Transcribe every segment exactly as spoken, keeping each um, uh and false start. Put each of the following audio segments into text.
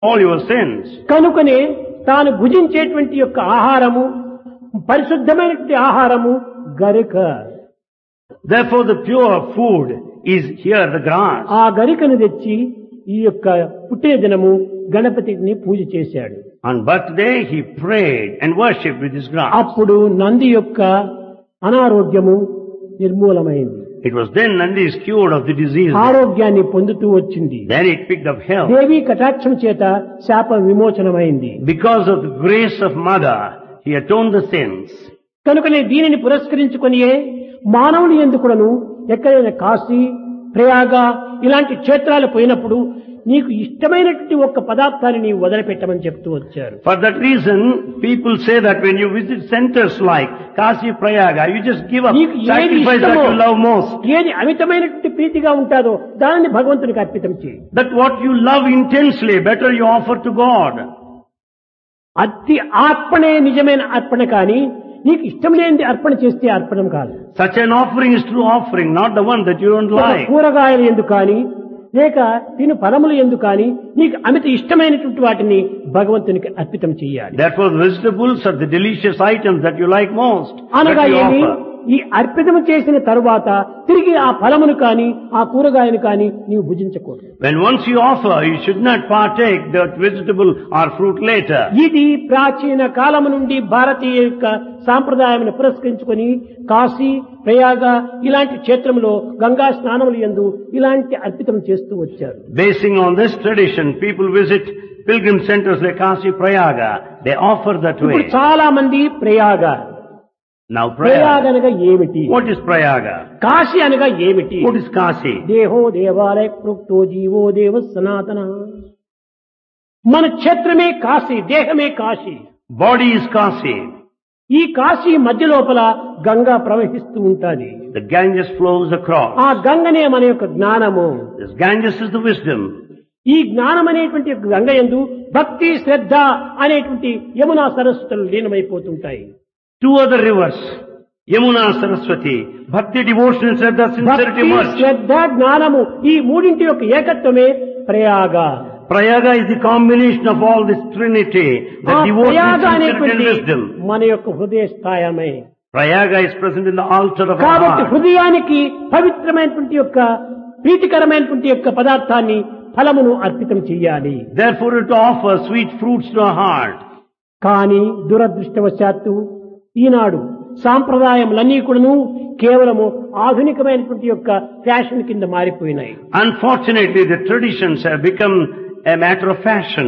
all your sins. కనుకనే తాను భుజించేటువంటి యొక్క ఆహారము పరిశుద్ధమైనటువంటి ఆహారము గరిక. Therefore the pure food is here, the grass. ఆ గరికను తెచ్చి ఈ యొక్క పుట్టిన దినము గణపతిని పూజ చేశాడు. On birthday he prayed and worshipped with his grass. అప్పుడు నంది యొక్క అనారోగ్యము నిర్మూలమైంది. It was then Nandi is cured of the disease. ఆరోగ్యాన్ని పొందుతూ వచ్చింది. Then it picked up health. దేవి కటాక్షం చేత శాప విమోచనమైంది. Because of the grace of Mother, he atoned the sins. కనుకనే దీనిని పురస్కరించుకొనియే మానవుని ఎందుకును ఎక్కడైనా కాశీ ప్రయాగ ఇలాంటి క్షేత్రాలు పోయినప్పుడు నీకు ఇష్టమైనటువంటి ఒక్క పదార్థాన్ని నీవు వదిలిపెట్టమని చెప్తూ వచ్చారు. For that reason, people say that when you visit centers like Kashi, Prayaga, you just give up, sacrifice that you love most. ఏది అమితమైనటువంటి ప్రీతిగా ఉంటాదో దానిని భగవంతునికి అర్పితం చేయి. That what you love intensely, better you offer to God. అతి అర్పణే నిజమైన అర్పణ కానీ నీకు ఇష్టం లేనిది అర్పణ చేస్తే అర్పణం కాదు. Such an offering is true offering, not the one that you don't like. కూరగాయలు ఎందుకు కానీ లేక తిను ఫలములు ఎందుకు కానీ నీకు అమిత ఇష్టమైనటువంటి వాటిని భగవంతునికి అర్పితం చేయాలి. Therefore vegetables are the delicious items that you like most. అనగా ఏమి ఈ అర్పితం చేసిన తరువాత తిరిగి ఆ ఫలమును కానీ ఆ కూరగాయను కానీ నీవు భుజించకూడదు. When once you offer, you should not partake that vegetable or fruit later. ఇది ప్రాచీన కాలము నుండి భారతీయ యొక్క సాంప్రదాయమును పురస్కరించుకొని కాశీ ప్రయాగ ఇలాంటి క్షేత్రంలో గంగా స్నానములు యందు ఇలాంటి అర్పితం చేస్తూ వచ్చారు. Basing on this tradition, people visit pilgrim centers like Kashi, Prayaga. They offer that way. ఇప్పుడు చాలా మంది ప్రయాగ. Now Prayag Prayaga. అనగా ఏమిటి? What is Prayaga? కాశీ అనగా ఏమిటి? What is Kashi? దేహో దేవాలయ ప్రోక్తో జీవో దేవ సనాతన. మన క్షేత్రమే కాశీ, దేహమే కాశీ. Body is Kashi. ఈ కాశీ మధ్య లోపల గంగా ప్రవహిస్తూ ఉంటాది. The Ganges flows across. ఆ గంగనే మన యొక్క జ్ఞానము. This Ganges is the wisdom. ఈ జ్ఞానం అనేటువంటి గంగ యందు భక్తి శ్రద్ధ అనేటువంటి Yamuna సరస్వతులు లీనమైపోతుంటాయి. Two other rivers, Yamuna, Saraswati, Bhakti, devotion, Shraddha, sincerity భక్తి merge. శ్రద్ధ జ్ఞానము ఈ మూడింటి యొక్క ఏకత్వమే Prayag. Prayaga is the combination of all this trinity, the ఆ devotion, ప్రయాగ sincerity and అనేటువంటి wisdom. మన యొక్క హృదయ స్థాయమే. Prayaga is present in the altar of our కాబట్టి heart. హృదయానికి పవిత్రమైనటువంటి యొక్క ప్రీతికరమైనటువంటి యొక్క పదార్థాన్ని ఫలమును అర్పితం చెయ్యాలి. Therefore to offer sweet fruits to our heart. కానీ దురదృష్టవశాత్తు ఈనాడు సాంప్రదాయములన్నీ కూడాను కేవలము ఆధునికమైనటువంటి యొక్క ఫ్యాషన్ కింద మారిపోయినాయి. Unfortunately, the traditions have become a matter of fashion.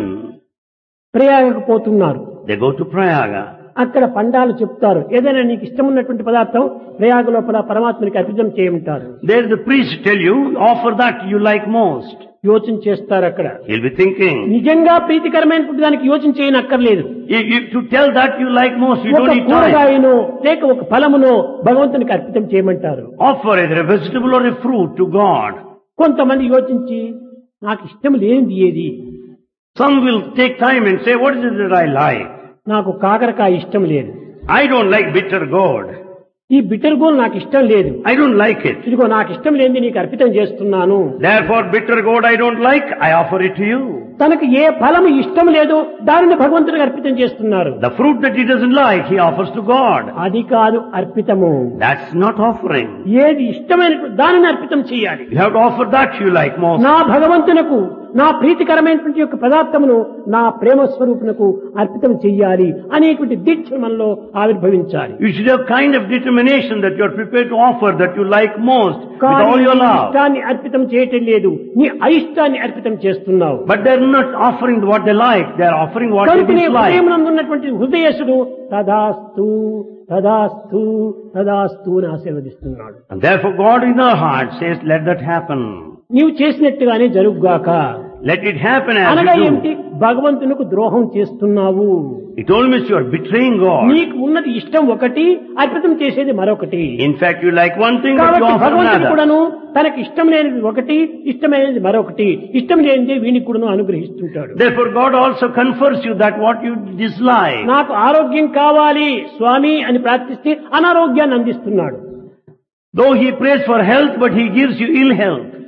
ప్రయాగకు పోతున్నారు. They go to Prayaga. అక్కడ పండాలు చెప్తారు, ఏదైనా నీకు ఇష్టం ఉన్నటువంటి పదార్థం ప్రయాగ లోపల పరమాత్మనికి అర్పితం చేయమంటారు. There the priest tell you, offer that you like most. యోచన చేస్తారు అక్కడ. He'll be thinking. నిజంగా ప్రీతికరమైనటువంటి దానికి యోచన చేయనక్కర్లేదు. If you, to tell that you like most, you ఒక don't need time. కూరగాయను లేక ఒక ఫలమును భగవంతునికి అర్పితం చేయమంటారు. Offer either a vegetable or a fruit to God. కొంతమంది యోచించి నాకు ఇష్టం లేనిది ఏది? Some will take time and say, what is it that I like? నాకు కాకరకాయ ఇష్టం లేదు. I don't like bitter gourd. ఈ బిటర్ గోల్ నాకు ఇష్టం లేదు. I don't like it. ఇదిగో నాకు ఇష్టం లేనిది నీకు అర్పితం చేస్తున్నాను. Therefore bitter gourd I don't like, I offer it to you. తనకు ఏ ఫలము ఇష్టం లేదో దానిని భగవంతుడికి అర్పితం చేస్తున్నారు. The fruit that he doesn't like, he offers to God. అది కాదు అర్పితము. That's not offering. ఏది ఇష్టమైన దానిని అర్పితం చేయాలి. You have to offer that you like most. నా భగవంతునకు నా ప్రీతికరమైనటువంటి యొక్క పదార్థమును నా ప్రేమ స్వరూపునకు అర్పితం చెయ్యాలి అనేటువంటి దీక్ష మనలో ఆవిర్భవించాలి. You should have kind of determination that you are prepared to offer that you like most with కానీ all your నీ love. ఇష్టాన్ని అర్పితం చేయటం లేదు, నీ అయిష్టాన్ని అర్పితం చేస్తున్నావు. But they are not offering what they like, they are offering what they కనుకనే dislike. హృదయమునందు ఉన్నటువంటి హృదయసుడు తదాస్తు తదాస్తు తదాస్తు అని ఆశీర్వదిస్తున్నాడు. And therefore God in our heart says, let that happen. నీవు చేసినట్టుగానే జరుగుగాక. Let it happen as అనగా you ఏమిటి? do. భగవంతునికి ద్రోహం చేస్తున్నావు. It all means you are betraying God. నీకు ఉన్నది ఇష్టం ఒకటి, అర్పితం చేసేది మరొకటి. In fact, you like one thing but you కాబట్టి offer భగవంతుడు another. కూడాను తనకి ఇష్టం లేనిది ఒకటి, ఇష్టమైనది మరొకటి, ఇష్టం లేనిదే వీనికి కూడాను అనుగ్రహిస్తుంటాడు. Therefore God also confers you that what you dislike. నాకు ఆరోగ్యం కావాలి స్వామి అని ప్రార్థిస్తే అనారోగ్యాన్ని అందిస్తున్నాడు. Though he prays for health, but he gives you ill health.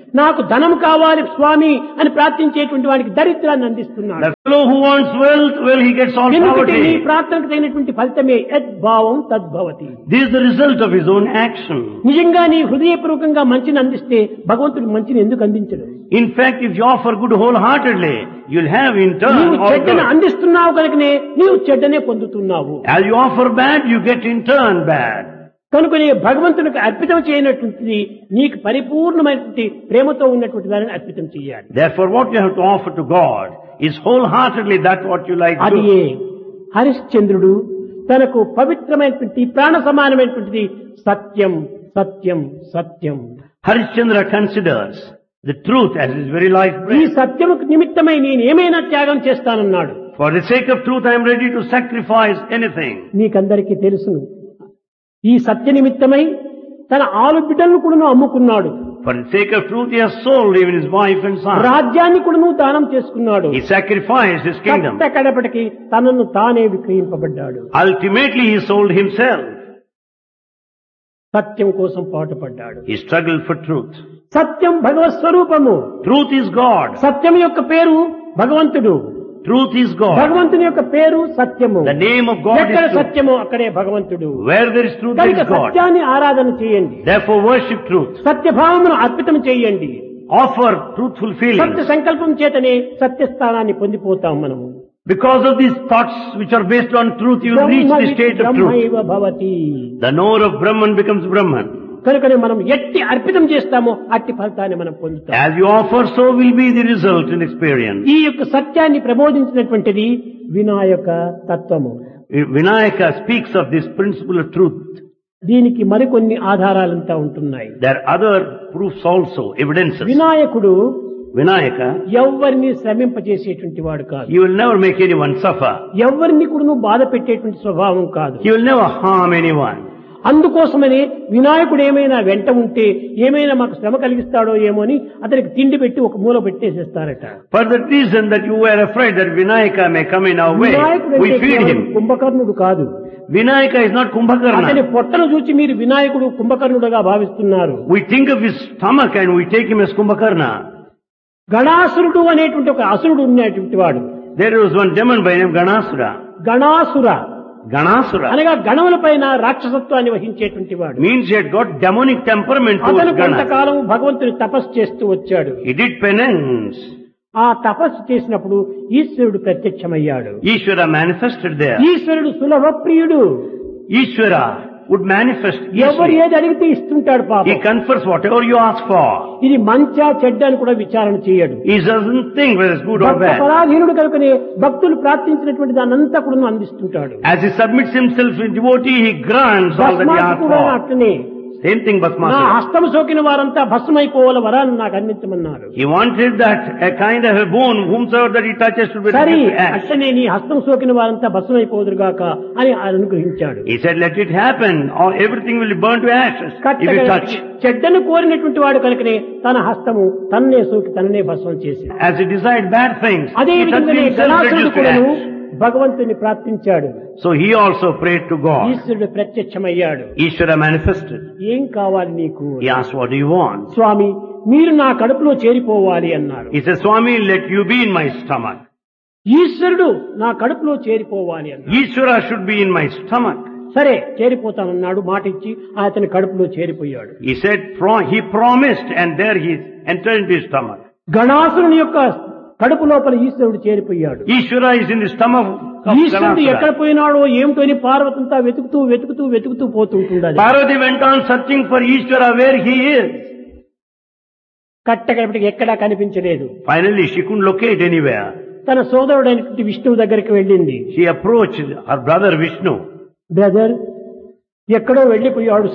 నాకు ధనం కావాలి స్వామి అని ప్రార్థించేటువంటి వాడికి దరిద్రాన్ని అందిస్తున్నాడు. The fellow who wants wealth, well, he gets all ఎందుకంటే నీ poverty. ప్రార్థనకు తగినటువంటి ఫలితమే యద్భావం తద్భవతి. This is the result of his own action. నిజంగా నీ హృదయపూర్వకంగా మంచిని అందిస్తే భగవంతుడు మంచిని ఎందుకు అందించడు? In fact, if you offer good wholeheartedly, you'll have in turn నీవు all చెడ్డను good. అందిస్తున్నావు కనుకనే నీవు చెడ్డనే పొందుతున్నావు. As you offer bad, you get in turn bad. కనుకనే భగవంతునికి అర్పితం చేయనటువంటిది నీకు పరిపూర్ణమైనటువంటి ప్రేమతో ఉన్నటువంటి దానిని అర్పితం చేయాలి. Therefore, what you have to offer to God is wholeheartedly that what you like to అది do. హరిశ్చంద్రుడు తనకు పవిత్రమైనటువంటి ప్రాణ సమానమైనటువంటిది సత్యం సత్యం సత్యం. Harishchandra considers the truth as his very life ఈ breath. సత్యముకు నిమిత్తమై నేను ఏమైనా త్యాగం చేస్తానన్నాడు. For the sake of truth, I am ready to sacrifice anything. నీకందరికీ తెలుసును, ఈ సత్య నిమిత్తమై తన ఆలు బిడ్డలను కూడా అమ్ముకున్నాడు. For the sake of truth, he has sold even his wife and son. రాజ్యాన్ని కూడా దానం చేసుకున్నాడు. He sacrificed his kingdom. కట్ట కడపటికి తనను తానే విక్రయింపబడ్డాడు. Ultimately, he sold himself. సత్యం కోసం పాటుపడ్డాడు. He struggled for truth. సత్యం భగవత్ స్వరూపము. Truth is God. సత్యం యొక్క పేరు భగవంతుడు. Truth is God. భగవంతుని యొక్క పేరు సత్యము. The name of God ఎక్కడ is truth. సత్యము అక్కడే భగవంతుడు. Where there is truth, there కనుక is God. సత్యాన్ని ఆరాధన చేయండి. Therefore, worship truth. సత్యభావమును అర్పితం చేయండి. Offer truthful సత్య feelings. సంకల్పం చేతనే సత్యస్థానాన్ని పొందిపోతాం మనము. Because of these thoughts which are based on truth, you will reach the state of truth. బ్రహ్మైవ Bhavati. The knower of Brahman becomes Brahman. కనుకనే మనం ఎట్టి అర్పితం చేస్తామో అట్టి ఫలితాన్ని మనం పొందుతాం. As you offer, so will be the result in experience. ఈ యొక్క సత్యాన్ని ప్రబోధించినటువంటిది వినాయక తత్వము. Vinayaka speaks of this principle of truth. దీనికి మరికొన్ని ఆధారాలంతా ఉంటున్నాయి. There are other proofs also, evidences. వినాయకుడు Vinayaka, ఎవ్వరిని శ్రమింపజేసేటువంటి వాడు కాదు. he will never make anyone suffer. ఎవ్వరిని కూడా బాధ పెట్టేటువంటి స్వభావం కాదు. He will never harm anyone. అందుకోసమని వినాయకుడు ఏమైనా వెంట ఉంటే ఏమైనా మాకు శ్రమ కలిగిస్తాడో ఏమో అని అతనికి తిండి పెట్టి ఒక మూల పెట్టేసేస్తారట. For the reason that you were afraid that Vinayaka may come in our way, వినాయకుడు we feed అంటే him. కుంభకర్ణుడు కాదు. Vinayaka is not అతని Kumbhakarna. పొట్టను చూచి మీరు వినాయకుడు కుంభకర్ణుడుగా భావిస్తున్నారు. We think of his stomach and we take him as Kumbhakarna. గణాసురుడు అనేటువంటి ఒక అసురుడు ఉన్నటువంటి వాడు. There was one demon by name Ganasura. గణాసుర Ganasura అనగా గణముల పైన రాక్షసత్వాన్ని వహించేటువంటి వాడు. means he had got demonic temperament అతను towards Ganas. కొంతకాలం భగవంతుని తపస్సు చేస్తూ వచ్చాడు. He did penance. ఆ తపస్సు చేసినప్పుడు ఈశ్వరుడు ప్రత్యక్షమయ్యాడు. Ishvara manifested there. ఈశ్వరుడు సులభ ప్రియుడు. Ishvara would manifest ఎవరు easily. ఏది అడిగితే ఇస్తుంటాడు He పాపం. confers whatever you ask for. ఇది మంచా చెడ్డ అని కూడా విచారణ చేయడు. He doesn't think whether it's good or Bhakta bad. పరాధీనుడు కనుకనే భక్తులు ప్రార్థించినటువంటి దానంతా కూడా అందిస్తుంటాడు. As he submits himself in devotee, he grants all that he భస్మాసు asks కూడా for. అట్లనే Same thing నా Bhasmasura. హస్తము సోకిన వారంతా భస్మైపోవాల వరాన్ని నాకు అందించమన్నారు. He wanted that a kind of a boon, whomsoever that he touches should be సరే reduced to ash. అట్లనే నీ హస్తం సోకిన వారంతా భస్మైపోదురుగాక అని అనుగ్రహించాడు. He said, let it happen, or everything will be burned to ashes if you కట్టగా touch. చెడ్డను కోరినటువంటి వాడు కనుకనే తన హస్తము తన్నే సోకి తననే భస్మం చేసి As he desired bad things, అదే he touched విధంగానే himself గణాసురుడు reduced to కూడాను ash. భగవంతుని ప్రార్థించాడు. So he also prayed to God. ఈశ్వరుడు ప్రత్యక్షమయ్యాడు. Ishvara manifested. ఏం కావాలి నీకు? He asked, what do you want? స్వామి మీరు నా కడుపులో చేరిపోవాలి అన్నారు. He said, Swami, let you be in my stomach. ఈశ్వరుడు నా కడుపులో చేరిపోవాలి అన్నాడు. Ishvara should be in my stomach. సరే చేరిపోతానన్నాడు. మాట ఇచ్చి అతని కడుపులో చేరిపోయాడు. He said, pro- he promised, and there he entered into his stomach. గణాసురుని యొక్క కడుపు లోపల ఈశ్వరుడు చేరిపోయాడు. Ishvara is in the stomach of ఈశ్వరుడు ఎక్కడ Ganasura. పోయినాడో ఏమిటో అని పార్వతంతా వెతుకుతూ వెతుకుతూ వెతుకుతూ పోతుంటుండాలి. Parvati went on searching for Ishvara where he is. కట్టకడపటికి ఎక్కడా కనిపించలేదు. Finally, she couldn't locate anywhere. తన సోదరుడైనటువంటి విష్ణువు దగ్గరికి వెళ్ళింది. She approached her brother Vishnu. Brother ఎక్కడో వెళ్ళిపోయాడు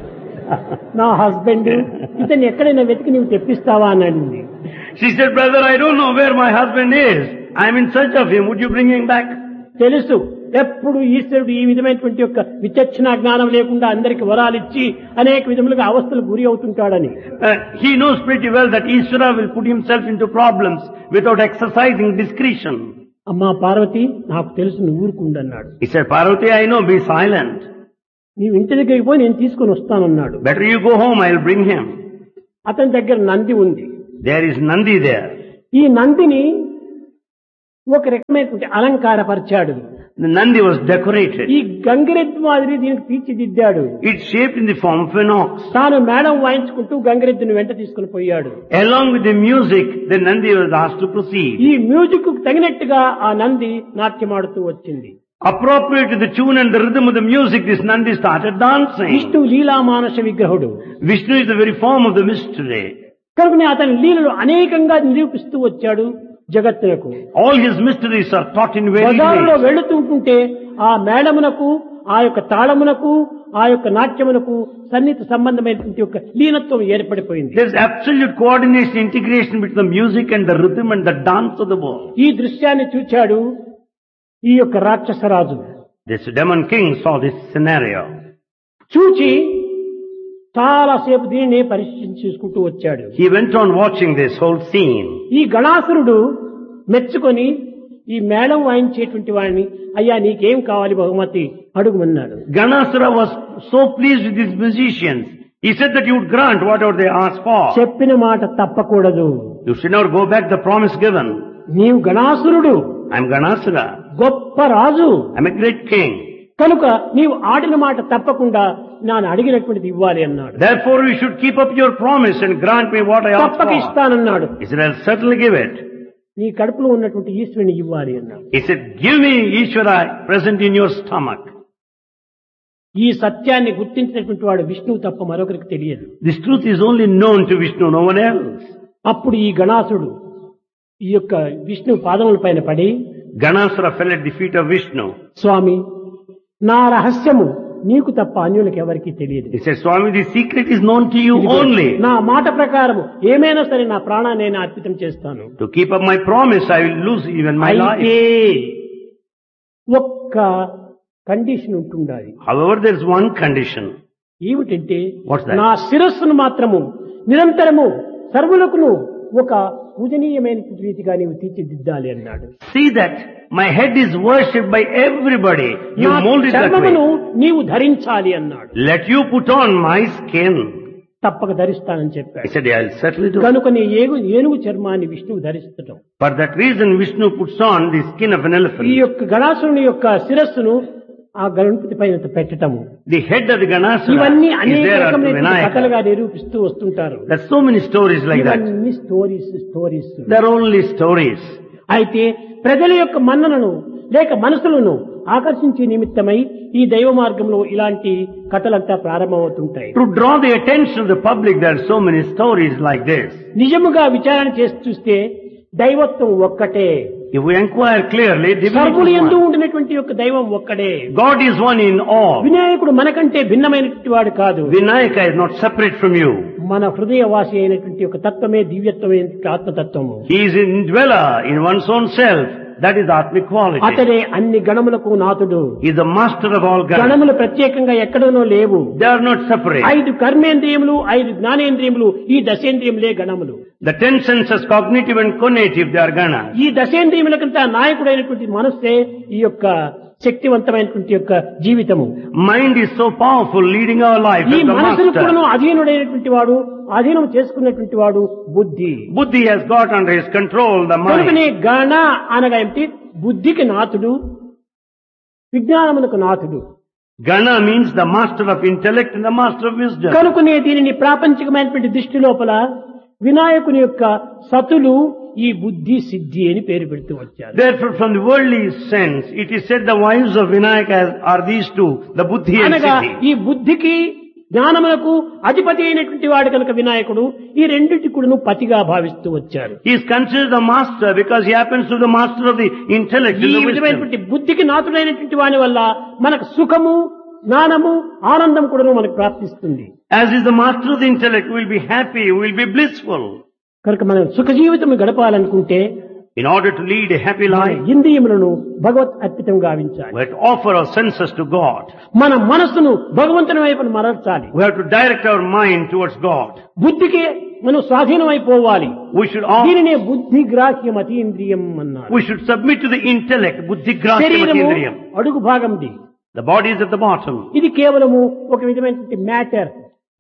నా హస్బెండ్, ఇతన్ని ఎక్కడైనా వెతికి నీవు తెప్పిస్తావా అని అడిగింది. She said, brother, I don't know where my husband is. I am in search of him. Would you bring him back? తెలుసు ఎప్పుడు ఈశ్వరుడు ఈ విధమైనటువంటి యొక్క విచక్షణ జ్ఞానం లేకుండా అందరికి వరాలిచ్చి అనేక విధములుగా అవస్థలు గురి అవుతుంటాడని. Uh, he knows pretty well that Ishvara will put himself into problems without exercising discretion. అమ్మా పార్వతి నాకు తెలుసు నువ్వు ఊరుకుండన్నాడు. He said, Parvati, I know, be silent. నీవు ఇంటి దగ్గరికి పోయి నేను తీసుకుని వస్తానన్నాడు. Better you go home, I'll bring him. అతని దగ్గర నంది ఉంది. There is Nandi there. ఈ నందిని ఒక రకమైనటువంటి అలంకారపరిచాడు. The Nandi was decorated. ఈ గంగిరెద్దు మాదిరి దీనికి తీర్చిదిద్దాడు. It's shaped in the form of an ox. తాను మేళం వాయించుకుంటూ గంగిరెద్దును వెంట తీసుకుని పోయాడు. Along with the music, the Nandi was asked to proceed. ఈ మ్యూజిక్ కు తగినట్టుగా ఆ నంది నాట్యమాడుతూ వచ్చింది. Appropriate to the tune and the rhythm of the music, this Nandi started dancing. Vishnu Leela Manasa విగ్రహుడు. Vishnu is the very form of the mystery. కనుకనే అతని లీలలు అనేకంగా నిరూపిస్తూ వచ్చాడు జగత్తులకు. All his mysteries are taught in various బజారులో ways. వెళుతుంటుంటే ఆ మేళమునకు, ఆ యొక్క తాళమునకు, ఆ యొక్క నాట్యమునకు సన్నిహిత సంబంధమైనటువంటి ఒక లీనత్వం ఏర్పడిపోయింది. There is absolute coordination, integration between the music and the rhythm and the dance of the world. ఈ దృశ్యాన్ని చూచాడు ఈ యొక్క రాక్షసరాజు. This demon king saw this scenario. చూచి చాలాసేపు దీనిని పరిశీలించి చూసుకుంటూ వచ్చాడు. He went on watching this whole scene. ఈ గణాసురుడు మెచ్చుకొని ఈ మేళం వాయించేటువంటి వాడిని, అయ్యా నీకేం కావాలి బహుమతి అడుగుమన్నాడు. Ganasura was so pleased with these musicians. He said that you would grant whatever they ask for. చెప్పిన మాట తప్పకూడదు. You should not go back the promise given. నీవు గణాసురుడు, I am Ganasura. గొప్ప రాజు, I am a great king. కనుక నీవు ఆడిన మాట తప్పకుండా నేను అడిగినటువంటిది ఇవ్వాలి అన్నాడు. Therefore you should keep up your promise and grant me what I ask తప్పక for. ఇస్తానన్నాడు. He said, I'll certainly give it. నీ కడుపులో ఉన్నటువంటి ఈశ్వరుని ఇవ్వాలి అన్నాడు. He said, give me Ishvara present in your stomach. ఈ సత్యాన్ని గుర్తించినటువంటి వాడు విష్ణువు తప్ప మరొకరికి తెలియదు. This truth is only known to Vishnu, no one else. అప్పుడు ఈ గణాసుడు ఈ యొక్క విష్ణు పాదముల పైన పడి, Ganasura fell at the feet of Vishnu. స్వామి, నా రహస్యము నీకు తప్ప అన్యులకు ఎవరికీ తెలియదు. He said, Swami, the secret is known to you only. నా మాట ప్రకారం ఏమైనా సరే నా ప్రాణాన్ని నేను అర్పితం చేస్తాను. To keep up my promise, I will lose even my life. అయితే ఒక్క కండిషన్ ఉంటుండాలి. However, there is one condition. ఏమిటంటే, What's that? నా శిరస్సును మాత్రము నిరంతరము సర్వులకును ఒక పూజనీయమైనటువంటి రీతిగా నీవు తీర్చిదిద్దాలి అన్నాడు. See that my head is worshipped by everybody. You నా mold it that చర్మమును way. నీవు ధరించాలి అన్నాడు. Let you put on my skin. తప్పక ధరిస్తానని He చెప్పాడు. said, yeah, I'll certainly do. కనుక నీ ఏగు ఏనుగు చర్మాన్ని విష్ణువు ధరిస్తటం. For that reason, Vishnu puts on the skin of an ఈ elephant. యొక్క గణాసురుని యొక్క శిరస్సును ఆ గణపతి పైన పెట్టటము. The head of the Ganasura ఇవన్నీ is అనేక there unto రకమైన కథలుగా Vinayaka. నిరూపిస్తూ వస్తుంటారు. There's so many stories like that. ఇవన్నీ stories stories They're only stories. అయితే ప్రజల యొక్క మన్ననను లేక మనసులను ఆకర్షించే నిమిత్తమై ఈ దైవ మార్గంలో ఇలాంటి కథలంతా ప్రారంభమవుతుంటాయి. To draw the attention of the public, there are so many stories like this. నిజముగా విచారణ చేసి చూస్తే దైవత్వం ఒక్కటే. If we inquire clearly, సర్వులు divinity is ఎందు one. ఉండినటువంటి యొక్క దైవం ఒక్కడే. God is one in all. వినాయకుడు మనకంటే భిన్నమైనటువంటి వాడు కాదు. Vinayaka is not separate from you. మన హృదయవాసి అయినటువంటి ఒక తత్వమే దివ్యత్వమైనటువంటి ఆత్మతత్వము. He is an indweller in one's own self. That is Atmic quality. అతడే అన్ని గణములకు నాథుడు. He is the master of all gods. గణములు ప్రత్యేకంగా ఎక్కడనో లేవు. They are not separate. ఐదు కర్మేంద్రియములు, ఐదు జ్ఞానేంద్రియములు, ఈ దశేంద్రియములే గణములు. The ten senses, cognitive and conative, they are ganas. ఈ దశేంద్రియములకంతా నాయకుడైనటువంటి మనస్సే ఈ యొక్క శక్తివంతమైనటువంటి యొక్క జీవితము. Mind is so powerful, leading our life ఈ as the మనసును master. కూడా అధీనుడైనటువంటి వాడు, అధీనం చేసుకున్నటువంటి వాడు బుద్ధి. Buddhi has got under his control the కనుకనే mind. గణ అనగా ఏమిటి? బుద్ధికి నాథుడు, విజ్ఞానమునకు నాథుడు. Gana means the master of intellect and the master of wisdom. కనుకనే దీనిని ప్రాపంచికమైనటువంటి దృష్టి లోపల వినాయకుని యొక్క సతులు ఈ బుద్ధి సిద్ధి అని పేరు పెడుతూ వచ్చారు. Therefore, from the worldly sense, it is said the wives of Vinayaka are these two, the Buddhi and అనగా Siddhi. ఈ బుద్ధికి జ్ఞానములకు అధిపతి అయినటువంటి వాడు కనుక వినాయకుడు ఈ రెండింటి కూడా పతిగా భావిస్తూ వచ్చారు. He is considered the master because he happens to be the master of the intellect ఈ and the wisdom. విధమైనటువంటి బుద్ధికి నాథుడైనటువంటి వాని వల్ల మనకు సుఖము, జ్ఞానము, ఆనందం కూడా మనకు ప్రాప్తిస్తుంది. As is the master of the intellect, we will be happy, we will be blissful. కనుక మనం సుఖ జీవితం గడపాలనుకుంటే In order to lead a happy life, ఇంద్రియములను భగవత్ అర్పితం గావించాలి. we have to offer our senses to God. మన మనస్సును భగవంతుని వైపు మరల్చాలి. We have to direct our mind towards God. బుద్ధికి మనం స్వాధీనం అయిపోవాలి. We should all, దీనినే బుద్ధి గ్రాహ్యం అతీంద్రియం అన్నారు. we should submit to the intellect, buddhi grasya శరీరము matindriyam. అడుగు భాగంది. The body is at the bottom. ఇది కేవలము ఒక విధమైనటువంటి మ్యాటర్.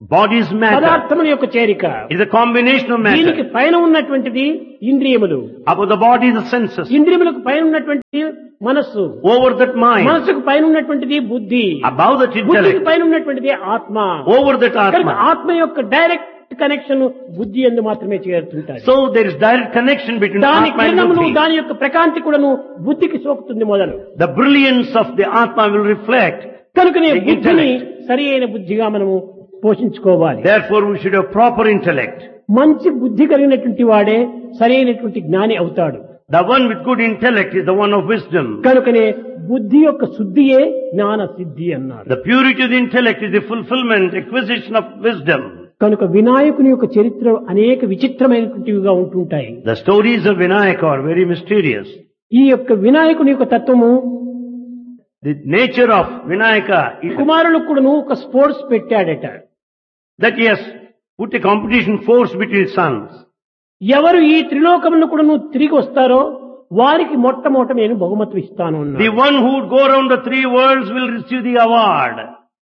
Body is matter. పదార్థముల యొక్క చేరిక. It's a combination of matter. దీనికి పైన ఉన్నటువంటిది ఇంద్రియములు. Above the body is the senses. ఇంద్రియములకు పైన ఉన్నటువంటిది మనస్సు. Over that mind. మనస్సుకు పైన ఉన్నటువంటిది బుద్ధి. Above that బుద్ధికి intellect. పైన ఉన్నటువంటిది ఆత్మ. Over that కనుక atma. ఆత్మ యొక్క డైరెక్ట్ కనెక్షన్ బుద్ధి యందు మాత్రమే చేరుతుంటాయి. So there is direct connection between దాని atma and కిరణములు buddhi. దాని యొక్క ప్రకాంతి కూడాను బుద్ధికి సోకుతుంది మొదలు. The brilliance of the atma will reflect. కనుకనే The బుద్ధిని intellect. సరి అయిన బుద్ధిగా మనము పోషించుకోవాలి. Therefore we should have proper intellect. మంచి బుద్ధి కలిగినటువంటి వాడే సరి అయినటువంటి జ్ఞాని అవుతాడు. The one with good intellect is the one of wisdom. కనుకనే బుద్ధి యొక్క శుద్ధియే జ్ఞాన సిద్ధి అన్నారు. The purity of the intellect is the fulfillment, acquisition of wisdom. కనుక వినాయకుని యొక్క చరిత్ర అనేక విచిత్రమైనటువంటివిగా ఉంటుంటాయి. The stories of Vinayaka are very mysterious. ఈ యొక్క వినాయకుని యొక్క తత్వము The nature of Vinayaka is కుమారులకు కూడాను ఒక sports పెట్టాడట. that he has put a competition force between sons. ఎవరు ఈ త్రిలోకములను కూడాను తిరిగి వస్తారో వారికి మొట్టమొదట నేను బహుమతి ఇస్తాను The అన్నాడు. one who would go around the three worlds will receive the award.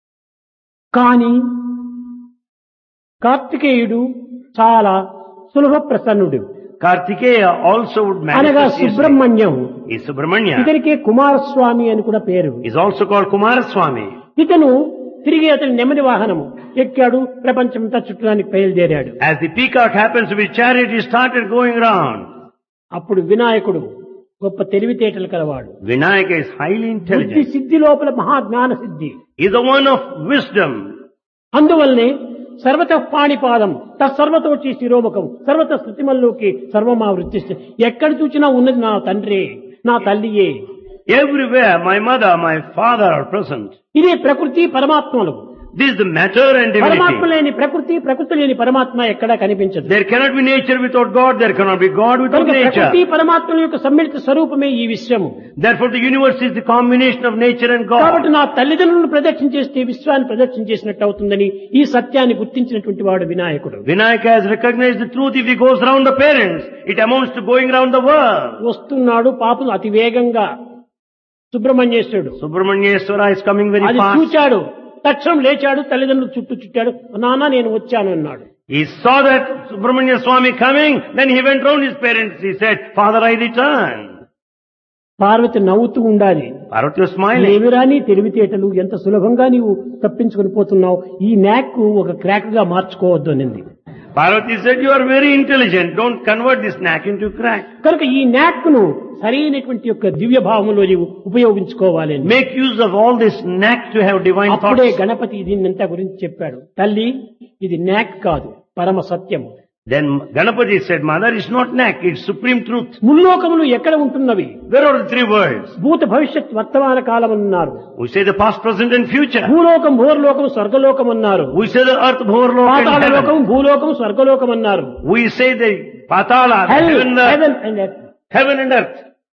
కానీ కార్తికేయుడు చాలా సులభ ప్రసన్నుడు. Kartikeya also would అనగా manifest his Subrahmanyam. He is Subramanya. ఇతనికి కుమారస్వామి అని కూడా పేరు. He is also called Kumaraswamy. ఇతను తిరిగి అతని నెమ్మది వాహనము ఎక్కాడు, ప్రపంచంతా చుట్టడానికి బయలుదేరాడు. As the peacock happens to be chariot, he started going round. అప్పుడు వినాయకుడు గొప్ప తెలివితేటలు కలవాడు. Vinayaka is highly బుద్ధి intelligent. సిద్ధి లోపల మహాజ్ఞాన సిద్ధి. He is the one of wisdom. అందువల్లనే సర్వత పాణిపాదం తత్సర్వతోచి శిరోముఖం సర్వత స్థితిమల్లోకి సర్వమా వృత్తి. ఎక్కడ చూసినా ఉన్నది నా తండ్రి, నా తల్లియే. Everywhere my mother, my father are present. ఇదే ప్రకృతి పరమాత్మలు. This is the matter and పరమాత్మ divinity. లేని ప్రకృతి, ప్రకృతి లేని పరమాత్మ ఎక్కడా కనిపించదు. There cannot be nature without God. There cannot be God without కనుక ప్రకృతి nature. పరమాత్మల యొక్క సమ్మిళిత స్వరూపమే ఈ విశ్వము. Therefore the universe is the combination of nature and కాబట్టి God. నా తల్లిదండ్రులను ప్రదక్షిణ చేస్తే విశ్వాన్ని ప్రదక్షిణ చేసినట్టు అవుతుందని ఈ సత్యాన్ని గుర్తించినటువంటి వాడు వినాయకుడు. Vinayaka has recognized the truth. If he goes round the parents, it amounts to going round the world. వస్తున్నాడు పాపం అతి వేగంగా సుబ్రహ్మణ్యేశ్వరుడు. Subramanyeswara is coming very అది fast. చూచాడు, తక్షణం లేచాడు, తల్లిదండ్రులు చుట్టూ చుట్టాడు. నాన్న నేను వచ్చాను అన్నాడు. He saw that Subramanya Swami coming, then he went round his parents. He said, Father, I return. Parvati నవ్వుతూ ఉండాలి. Parvati was smiling. ఏమిరా నీ తెలివితేటలు, ఎంత సులభంగా నీవు తప్పించుకుని పోతున్నావు, ఈ నాక్ ఒక క్రాక్ గా మార్చుకోవద్దు అనింది. Parvati said, you are very intelligent. Don't convert this knack into crack. కనుక ఈ నాక్ ను సరైనటువంటి యొక్క దివ్య భావంలో నీవు ఉపయోగించుకోవాలి అని. Make use of all this knack to have divine అప్పుడే thoughts. గణపతి దీన్నంతా గురించి చెప్పాడు. తల్లి ఇది నాక్ కాదు, పరమ సత్యము. Then Ganapati said, Mother, it's not knack, it's supreme truth. ముల్లోకములు ఎక్కడ ఉంటున్నవి? Where are the three worlds? భూత భవిష్యత్ వర్తమాన కాలం అన్నారు. We say the past, present and future. భూలోకం, భూర్లోకం, స్వర్గలోకం అన్నారు. We say the earth, bhorlok and Patala heaven. లోకం, భూలోకం, స్వర్గలోకం అన్నారు. We say the patala, the Hell, heaven, the heaven and earth. heaven and earth.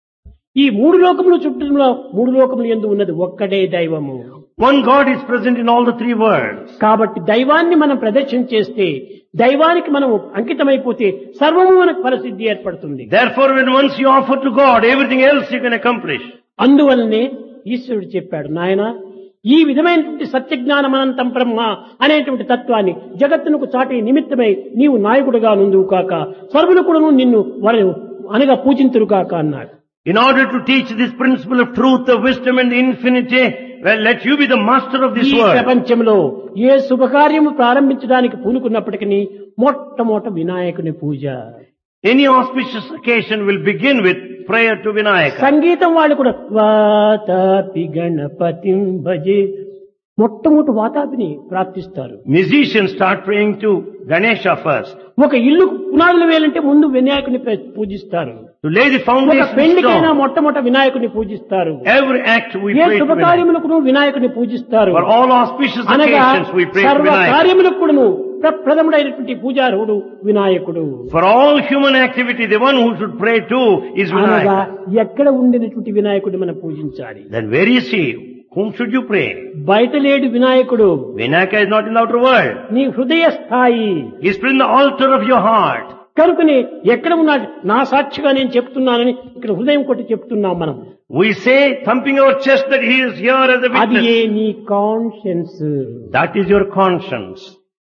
ఈ మూడు లోకములు చుట్టూ మూడు లోకములు యందు ఉన్నది ఒక్కడే దైవము. One God is present in all the three worlds. కాబట్టి దైవాన్ని మనం ప్రదక్షిణ చేస్తే, దైవానికి మనం అంకితమైపోతే సర్వము మనకు ఫలసిద్ధి ఏర్పడుతుంది. Therefore, when once you offer to God, everything else you can accomplish. అందువల్లనే ఈశ్వరుడు చెప్పాడు, నాయన ఈ విధమైనటువంటి సత్యజ్ఞానం అనంతం బ్రహ్మ అనేటువంటి తత్వాన్ని జగత్తునకు చాటే నిమిత్తమై నీవు నాయకుడుగా నుందువు కాక, సర్వులు కూడా నిన్ను వారు అనగా పూజింతురు కాక అన్నాడు. In order to teach this principle of truth, of wisdom and infinity, well, let you be the master of this ఈ world. ప్రపంచంలో ఏ శుభకార్యము ప్రారంభించడానికి పూనుకున్నప్పటికీ మొట్టమొదట వినాయకుని పూజ. Any auspicious occasion will begin with prayer to Vinayaka. సంగీతం వాళ్ళు కూడా వాతాపి గణపతిం భజే, మొట్టమొదటి వాతాపిని ప్రార్థిస్తారు. Musicians start praying to Ganesha first. ఒక ఇల్లు పునాదులు వేయాలంటే ముందు వినాయకుని ప్ర- పూజిస్తారు. To lay the ఒక foundation పెళ్లికైనా stone. మొట్టమొదట వినాయకుని పూజిస్తారు. Every act we A pray to Vinayaka. శుభకార్యములకు వినాయకుని పూజిస్తారు. For all auspicious అనగా occasions we pray to సర్వ Vinayaka. కార్యములకు కూడాను ప్రప్రథముడైనటువంటి పూజారుడు వినాయకుడు. For all human activity, the one who should pray to is అనగా Vinayaka. ఎక్కడ ఉండినటువంటి వినాయకుడిని మనం పూజించాలి. Then where is he? Whom should you pray? బయట లేడు వినాయకుడు, Vinayaka is not in the outer world. నీ హృదయ స్థాయి. He is in the altar of your heart. కనుకనే ఎక్కడ ఉన్నాడు, నా సాక్షిగా నేను చెప్తున్నానని ఇక్కడ హృదయం కొట్టి చెప్తున్నాం మనం. We say, thumping our chest, that he is here as a అది ఏ witness. నీ conscience. That is your conscience.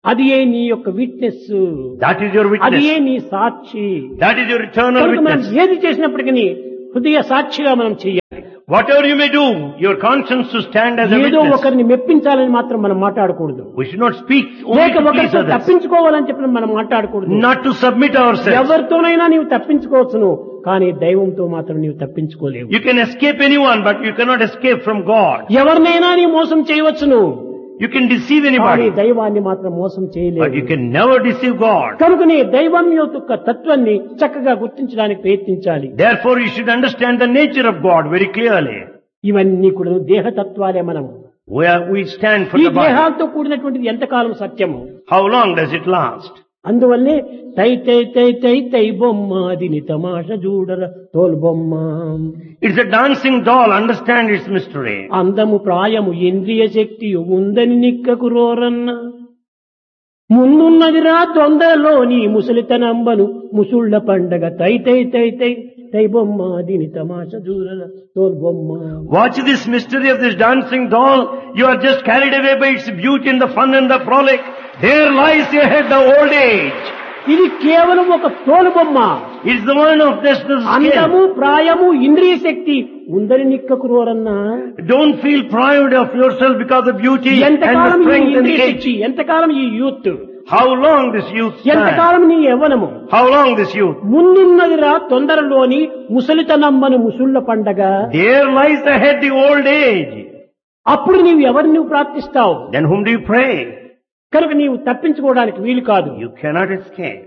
అది ఏ నీ యొక్క విట్నెస్, That is your అది witness. ఏ నీ సాక్షి. That is your eternal కనుక మనం witness. ఏది చేసినప్పటికీ హృదయ సాక్షిగా మనం చేయాలి. Whatever you may do, your conscience to stand as a ఏదో witness. ఒకరిని మెప్పించాలని మాత్రం మనం మాట్లాడకూడదు, We should not speak only లేక to please ఒకరితో others. తప్పించుకోవాలని చెప్పి మనం మాట్లాడకూడదు. Not to submit ourselves. ఎవరితోనైనా నీవు తప్పించుకోవచ్చును, కానీ దైవంతో మాత్రం నీవు తప్పించుకోలేవు. You can escape anyone, but you cannot escape from God. ఎవరినైనా నీ మోసం చేయవచ్చును, You can deceive కానీ anybody, దైవాన్ని మాత్రం మోసం but you చేయలేవు. can never deceive God. కనుకనే దైవం యొక్క తత్వాన్ని చక్కగా గుర్తించడానికి ప్రయత్నించాలి. Therefore, you should understand the nature of God very clearly. ఇవన్నీ కూడా దేహతత్వాలే. మనం We, are, we stand for ఈ the body. దేహాలతో కూడినటువంటిది ఎంతకాలం సత్యము. How long does it last? అందువల్లే తై తై తై తై తై బొమ్మ దిని తమాష చూడర తోలు బొమ్మ. It's a dancing doll. Understand its mystery. అందము ప్రాయము ఇంద్రియ శక్తి ఉందని నిక్కకు రోరన్న. ముందున్నదిరా తొందరలోని ముసలితనంబను ముసుళ్ల పండగ తై తై తై తై తై బొమ్మ దీని తమాష చూడర తోలు బొమ్మ. Watch this mystery of this dancing doll. You are just carried away by its beauty and the fun and the frolic. There lies ahead the old age. ఇది కేవలం ఒక తోలు బొమ్మ. It's the one of this, this అందము skin. ప్రాయము ఇంద్రియ శక్తి ఉందని నిక్కకు రోరన్నా. Don't feel proud of yourself because of beauty and the ఎంతకాలం ఈ strength and ఇంద్రియ the age. శక్తి, ఎంతకాలం ఈ youth, How long this youth stand? ఎంతకాలం నీ యవ్వనము. How long this youth? ముందున్నదిరా తొందరలోని ముసలితనమ్మను ముసుళ్ల పండగ. There lies ahead the old age. అప్పుడు నీవు ఎవరిని నువ్వు ప్రార్థిస్తావు? Then whom do you pray? కనుక నీవు తప్పించుకోవడానికి వీలు కాదు. You cannot escape.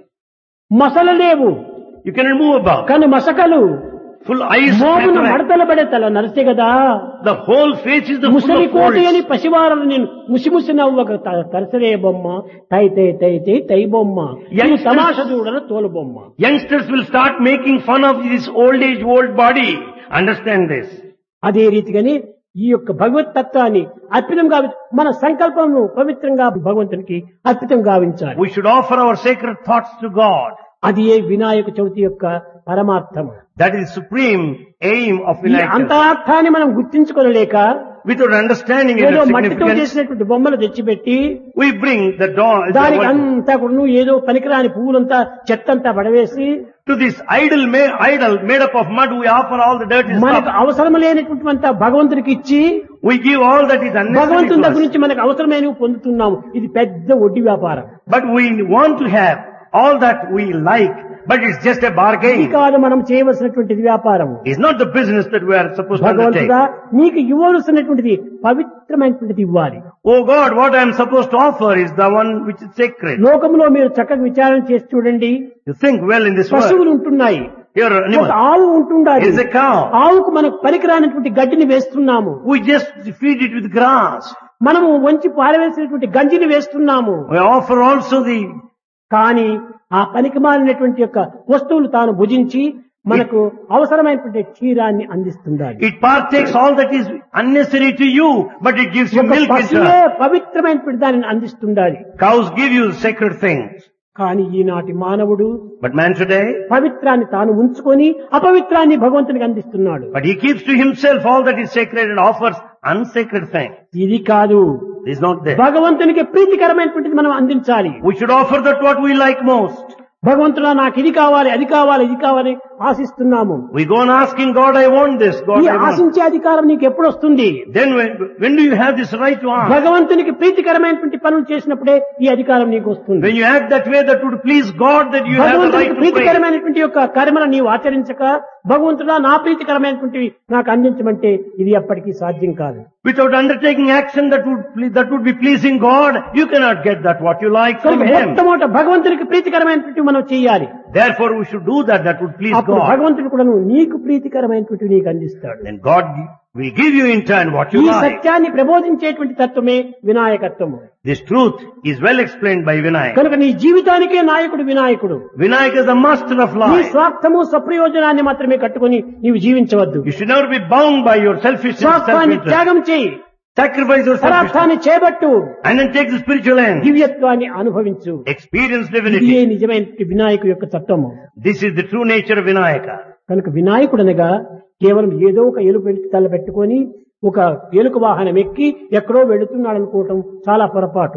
మసలలేవు You cannot move about. కను మసకలు Full eyes మోమును cataract. మడతల పడే తల నరిసే కదా. The whole face is the full ముసలి of కోటి అని folds. పసివారలు నేను ముసిముసి నవ్వక తరసరే బొమ్మ తై తై తై తై తై బొమ్మ Youngsters- తమాష చూడన తోలు బొమ్మ. Youngsters will start making fun of this old age, old body. Understand this. అదే రీతిగానే ఈ యొక్క భగవత్ తత్వాన్ని అర్పితం గావి మన సంకల్పంను పవిత్రంగా భగవంతునికి అర్పితం గావించాలి. We should offer our sacred thoughts to God. అది ఏ వినాయక చవితి యొక్క పరమార్థం. That is the supreme aim of ఈ Vinayaka. అంతరార్థాన్ని మనం గుర్తించుకోలేక Without understanding ఏదో its మట్టితో significance, చేసినటువంటి బొమ్మలు తెచ్చిపెట్టి we bring the doll దానికి the- అంతా కూడా ఏదో పనికిరాని పువ్వులంతా చెత్తంతా పడవేసి to this idol made, idol made up of mud. We offer all the dirty మనకు stuff. అవసరం లేనటువంటి భగవంతునికి ఇచ్చి We give all that is unnecessary భగవంతుని to దగ్గర us. నుంచి మనకు అవసరమైనవి పొందుతున్నాము. ఇది పెద్ద వడ్డీ వ్యాపారం. But we want to have all that we like, but it's just a ఇది bargain. కాదు మనం చేయవలసినటువంటిది వ్యాపారం. It's not the business that we are supposed to undertake. భగవంతుడా నీకు ఇవ్వవలసినటువంటిది పవిత్రమైనటువంటిది ఇవ్వాలి. Oh God, what I am supposed to offer is the one which is sacred. లోకంలో మీరు చక్కగా విచారణ చేసి చూడండి. You think well in this world. పశువులు ఉంటున్నాయి, Here are ఒక animals. ఆవు ఉంటుండాలి. Here is a cow. ఆవుకు మనకు పనికిరానటువంటి గడ్డిని వేస్తున్నాము. We just feed it with grass. మనము వంచి పారవేసినటువంటి గంజిని వేస్తున్నాము. We offer also the, కానీ ఆ పనికి మాలినటువంటి యొక్క వస్తువులు తాను భుజించి మనకు అవసరమైనటువంటి క్షీరాన్ని అందిస్తుండాలి. it partakes all that is unnecessary to you, but it gives you ఒక milk in పశువే turn. పవిత్రమైనటువంటి దానిని అందిస్తుండాలి. Cows give you sacred things. కానీ ఈనాటి మానవుడు But man today, పవిత్రాన్ని తాను ఉంచుకొని అపవిత్రాన్ని భగవంతునికి అందిస్తున్నాడు. but he keeps to himself all that is sacred and offers unsacred things. ఇది కాదు, This is not there. భగవంతునికి ప్రీతికరమైనటువంటిది మనం అందించాలి. We should offer that what we like most. భగవంతుడా నాకు ఇది కావాలి, అది కావాలి, ఇది కావాలి ఆశిస్తున్నాము. We go on asking God, I want this, God, ఈ I want. ఆశించే అధికారం నీకు ఎప్పుడు వస్తుంది? Then when, when do you have this right to ask? భగవంతునికి ప్రీతికరమైనటువంటి పనులు చేసినప్పుడే ఈ అధికారం నీకు వస్తుంది. When you act that way, that would please God, that you have the right భగవంతునికి to pray. ప్రీతికరమైనటువంటి యొక్క కర్మను నీవు ఆచరించక భగవంతుడా నా ప్రీతికరమైనటువంటివి నాకు అందించమంటే ఇది ఎప్పటికీ సాధ్యం కాదు. Without undertaking action that would ple- that would be pleasing God, you cannot get that what you like from కనుక Him. మొట్టమొదట భగవంతునికి ప్రీతికరమైనటువంటి మనం చేయాలి. Therefore, we should do that. That would please అప్పుడు God. భగవంతుడు కూడా నీకు ప్రీతికరమైనటువంటి నీకు అందిస్తాడు. Then God will give you in turn what ఈ you like. సత్యాన్ని ప్రబోధించేటువంటి తత్వమే వినాయకత్వము. This truth is well explained by Vinayaka. కనుక నీ జీవితానికే నాయకుడు వినాయకుడు. Vinayaka is the master of నీ life. స్వార్థము స్వప్రయోజనాన్ని మాత్రమే కట్టుకొని నీవు జీవించవద్దు. You should never be bound by your selfishness, స్వార్థాన్ని self-interest. త్యాగం చేయి, Sacrifice your selfishness పదార్థాన్ని చేపట్టు, and then take the spiritual end. దివ్యత్వాన్ని అనుభవించు. Experience ఇదే divinity. నిజమైన వినాయకుడు యొక్క తత్వము. This is the true nature of Vinayaka. కనుక వినాయకుడు అనగా కేవలం ఏదో ఒక ఎలుక తల పెట్టుకొని ఒక ఎలుక వాహనం ఎక్కి ఎక్కడో వెళుతున్నాడు అనుకోవటం చాలా పొరపాటు.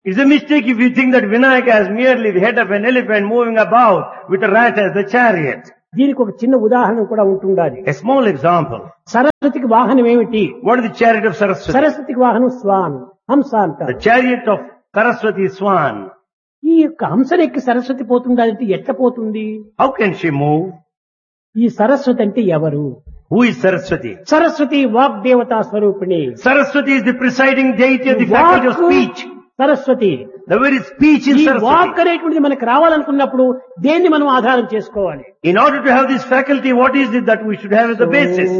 It's a mistake if you think that Vinayaka is merely the head of an elephant moving about with a rat as the chariot. దీనికి ఒక చిన్న ఉదాహరణ కూడా ఉంటుండాలి. A small example. సరస్వతికి వాహనం ఏమిటి? What is the chariot of Saraswati? సరస్వతికి వాహనం స్వాన్, హంస అంటారు. The chariot of Saraswati is swan. ఈ యొక్క హంసనెక్కి సరస్వతి పోతుందంటే ఎట్లా పోతుంది? How can she move? ఈ సరస్వతి అంటే ఎవరు? Who is Saraswati? సరస్వతి వాగ్దేవతా స్వరూపిణి. Saraswati is the presiding deity of the faculty of speech. Saraswati. The very speech is ఈ వాక్ Saraswati. అనేటువంటిది మనకు రావాలనుకున్నప్పుడు దేన్ని మనం ఆధారం చేసుకోవాలి? In order to have this faculty, what is it that we should have as the basis?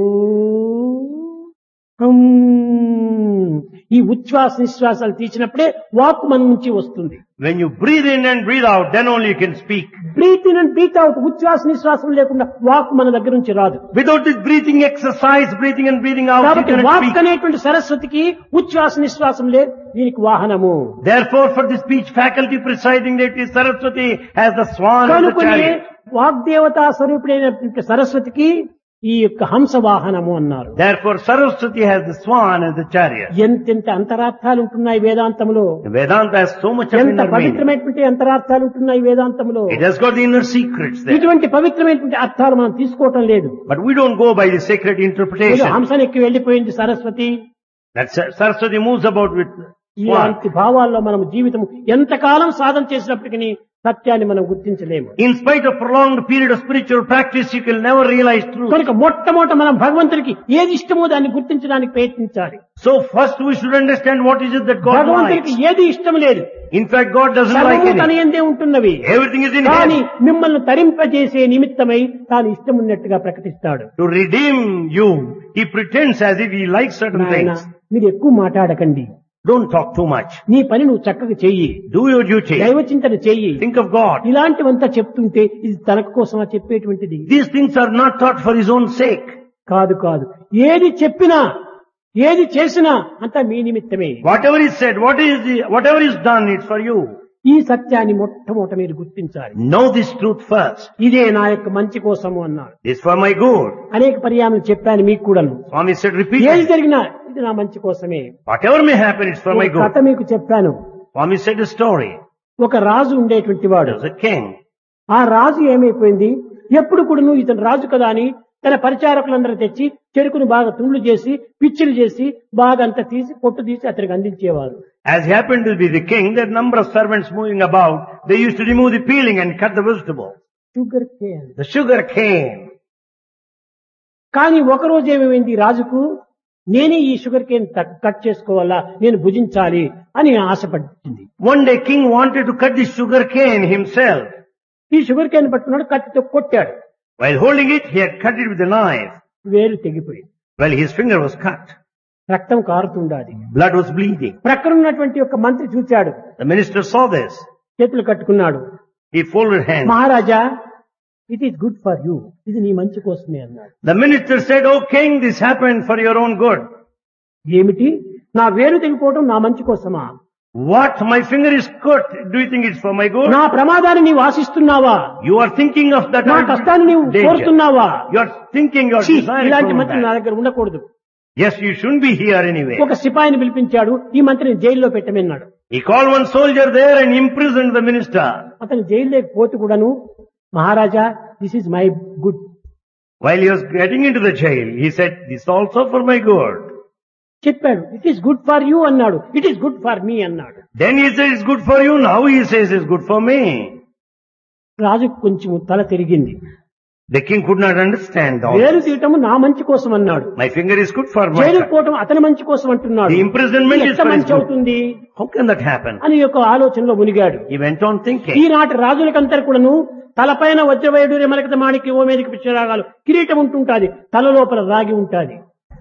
ఈ ఉచ్ఛ్వాస నిశ్వాసాలు తీసినప్పుడే వాక్ మన నుంచి వస్తుంది. When you breathe in and breathe out, then only you can speak. Breath in and breath out, ఉచ్ఛ్వాస నిశ్వాసం లేకుండా walk మన దగ్గర నుంచి రాదు. Without this breathing exercise, breathing and breathing out, you కాబట్టి cannot వాక్ speak. అనేటువంటి సరస్వతికి ఉచ్ఛ్వాస నిశ్వాసం లేదు, దీనికి వాహనము. Therefore, for the speech faculty presiding deity, Saraswati has the swan and the కనుకొని chariot. వాగ్దేవతా స్వరూపుడైనటువంటి సరస్వతికి ఈ యొక్క హంస వాహనము అన్నారు. Therefore, Saraswati has the swan and the chariot. ఎంతెంత అంతరార్థాలు ఉంటున్నాయి వేదాంతములో. Vedanta has so much of ఎంత inner meaning. పవిత్రమైనటువంటి అంతరార్థాలు ఉంటున్నాయి వేదాంతములో. It has got the inner secrets there. ఇటువంటి పవిత్రమైనటువంటి అర్థాలు మనం తీసుకోవటం లేదు. But we don't go by the sacred ఏదో interpretation. హంసనెక్కి వెళ్లిపోయింది Saraswati. That Sar- Saraswati moves about with swan. ఇలాంటి భావాల్లో మనం జీవితం ఎంతకాలం సాధన చేసినప్పటికీ సత్యాన్ని మనం గుర్తించలేము. In spite of prolonged period of spiritual practice, you can never realize truth. కనుక మొట్టమొదట మనం భగవంతుడికి ఏది ఇష్టమో దాన్ని గుర్తించడానికి ప్రయత్నించాలి. So first we should understand what is it that God భగవంతుడికి likes. ఏది ఇష్టం లేదు. In fact, God doesn't like సర్వము తన anything. యందే ఉంటున్నవి. Everything is in కానీ Him. మిమ్మల్ని తరింపజేసే నిమిత్తమై తాను ఇష్టం ఉన్నట్టుగా ప్రకటిస్తాడు. To redeem you, He pretends as if He likes certain నాయనా, things. మీరు ఎక్కువ మాట్లాడకండి. Don't talk too much. నీ పని నువ్వు చక్కగా చెయ్యి, Do your duty. దైవ చింతన చెయ్యి. Think of God. ఇలాంటివంతా చెప్తుంటే ఇది తనకు కోసమా చెప్పేటువంటిది? These things are not taught for His own sake. కాదు కాదు. ఏది చెప్పినా ఏది చేసినా అంతా మీ నిమిత్తమే. Whatever is said, what is the, whatever is done, it's for you. ఈ సత్యాన్ని మొట్టమొదట మీరు గుర్తించాలి. Know this truth first. ఇదే నా యొక్క మంచి కోసము అన్నాడు. This is for my good. అనేక పర్యాయం చెప్పాను మీకు కూడాను. Swami said ఏది repeatedly. జరిగినా ఇది నా మంచి కోసమే. Whatever may happen, it's for my ఒక కథ good. మీకు చెప్పాను. Swami said a story. ఒక రాజు ఉండేటువంటి వాడు. There was a king. ఆ రాజు ఏమైపోయింది, ఎప్పుడు కూడా నువ్వు ఇతను రాజు కదా అని తన పరిచారకులందరూ తెచ్చి చెరుకుని బాగా తుండ్లు చేసి పిచ్చిలు చేసి బాగా అంతా తీసి పొట్టు తీసి అతనికి అందించేవారు. As happened to be the king, there are number of servants moving about. They used to remove the peeling and cut the vegetable. Sugar cane. The sugar cane. కానీ ఒకరోజు ఏమైంది, రాజుకు నేనే ఈ షుగర్ కేన్ కట్ చేసుకోవాలా, నేను భుజించాలి అని ఆశపడింది. One day king wanted to cut the sugar cane himself. ఈ షుగర్ కేన్ పట్టుకున్నాడు, కత్తితో కొట్టాడు. While holding it, he had cut it with a knife. వేలు తెగిపోయింది. Well, his finger was cut. రక్తం కారుతుండాది. Blood was bleeding. ప్రక్కన ఉన్నటువంటి ఒక మంత్రి చూచాడు, The minister saw this. చేతులు కట్టుకున్నాడు. He folded hands. Maharaja, it is good for you, ఇది నీ మంచి కోసమే అన్నాడు. The minister said, "Oh king, this happened for your own good." ఏమిటి, నా వేలు తెగిపోవడం నా మంచి కోసమా? What? My finger is cut. Do you think it's for my good? నా ప్రమాదాన్ని నీవు ఆశిస్తున్నావా? You are thinking of that నా కష్టాన్ని నీవు danger. కోరుతున్నావా? You are thinking, you are ఛీ, desiring ఇలాంటి from మంత్రి నా that. దగ్గర ఉండకూడదు. Yes, you shouldn't be here anyway. ఒక సిపాయిని పిలిపించాడు, ఈ మంత్రిని జైల్లో పెట్టమన్నాడు. He called one soldier there and imprisoned the minister. అతను జైల్లోకి పోతూ కూడాను, మహారాజా, this is my good. While he was getting into the jail, he said, "This also for my good." చెప్పాడు, it is good for you అన్నాడు, it is good for me అన్నాడు. Then he said, "It's good for you." Now he says, "It's good for me." రాజుకు కొంచెం తల తిరిగింది. The king could not understand all వేలు this. తీయటము నా మంచి కోసం అన్నాడు, My finger is good for my jail good. పోవటం అతని మంచి కోసం అంటున్నాడు. The imprisonment is ఎంత for his మంచి good. అవుతుంది How can that happen? అని యొక్క ఆలోచనలో మునిగాడు. He went on thinking. ఈనాటి రాజులకందరు కూడాను తలపైన వజ్రవైడు రెమలకత మాణిక్య ఓ మీదకి పిచ్చరాగాలు కిరీటం ఉంటుంటాది, తల లోపల రాగి ఉంటాది.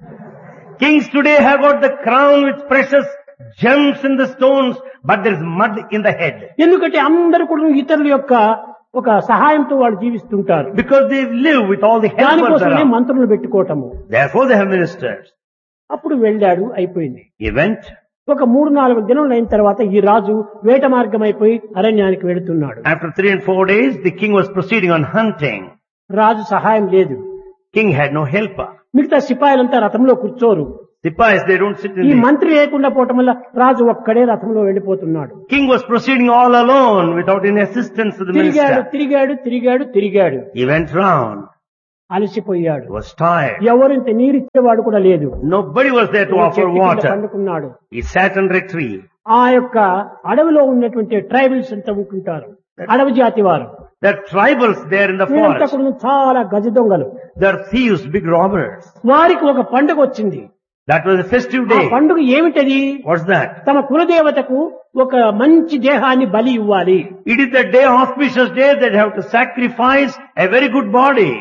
Kings today have got the crown with precious gems in the stones, but there is mud in the head. ఎందుకంటే అందరూ కూడా ఇతరుల యొక్క ఒక సహాయంతో వాళ్ళు జీవిస్తుంటారు. Because they live with all the helpers దానికోసమే around. మంత్రులు పెట్టుకోవటము. Therefore they have ministers. అప్పుడు వెళ్ళాడు, అయిపోయింది. He went. ఒక మూడు నాలుగు దినాలు అయిన తర్వాత ఈ రాజు వేట మార్గం అయిపోయి అరణ్యానికి వెళుతున్నాడు. After three and four days, the king was proceeding on hunting. రాజు సహాయం లేదు. King had no helper. మిగతా సిపాయిలంతా రథంలో కూర్చోరు. Sipais, they don't sit in ఈ the... మంత్రి లేకుండా పోవటం వల్ల రాజు ఒక్కడే రథంలో వెళ్ళిపోతున్నాడు. King was proceeding all alone without any assistance to the తిరిగాడు minister. తిరిగాడు తిరిగాడు తిరిగాడు He went round. అలసిపోయాడు. He was tired. ఎవరు ఇంత నీరిచ్చేవాడు కూడా లేదు. Nobody was there to offer చెట్టు కింద water. పండుకున్నాడు. He sat under a tree. ఆ యొక్క అడవిలో ఉన్నటువంటి ట్రైబల్స్ అంతా ఉంటుంటారు, అడవి జాతి వారు. There are tribals there in the వీరంతా forest. కూడా చాలా గజ దొంగలు. There are thieves, big robbers. వారికి ఒక పండుగ వచ్చింది. That was a festive ఆ day. పండుగ ఏమిటది? What's that? తమ కులదేవతకు ఒక మంచి దేహాన్ని బలి ఇవ్వాలి. It is the day, auspicious day, that they have to sacrifice a very good body.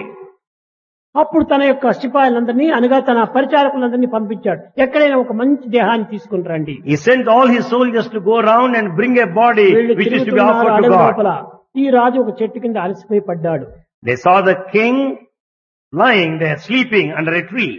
అప్పుడు తన యొక్క సిపాయిలందరినీ అనగా తన పరిచారకులందరినీ పంపించాడు. ఎక్కడైనా ఒక మంచి దేహాన్ని తీసుకుని రండి. He sent all his soldiers to go around and bring a body వీళ్ళు which is to be తిరుగుతున్నారు offered to అడవి లోపల. God. ఈ రాజు ఒక చెట్టు కింద అలసిపోయి పడ్డాడు. They saw the king lying there, sleeping under a tree.